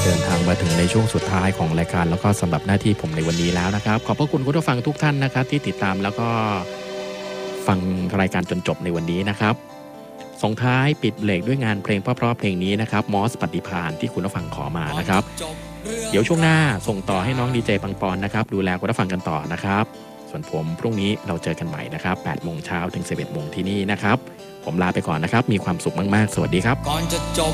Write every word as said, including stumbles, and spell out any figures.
เดินทางมาถึงในช่วงสุดท้ายของรายการแล้วก็สำหรับหน้าที่ผมในวันนี้แล้วนะครับขอบพระคุณคุณผู้ฟังทุกท่านนะครับที่ติดตามแล้วก็ฟังรายการจนจบในวันนี้นะครับส่งท้ายปิดเบรกด้วยงานเพลงเพราะๆเพลงนี้นะครับมอสปฏิภาณที่คุณผู้ฟังขอมานะครับเดี๋ยวช่วงหน้าส่งต่อให้น้องดีเจปังปอนนะครับดูแลคุณผู้ฟังกันต่อนะครับส่วนผมพรุ่งนี้เราเจอกันใหม่นะครับแปดโมงเช้าถึงสิบเอ็ดโมงที่นี่นะครับผมลาไปก่อนนะครับมีความสุขมากๆสวัสดีครับก่อนจะจบ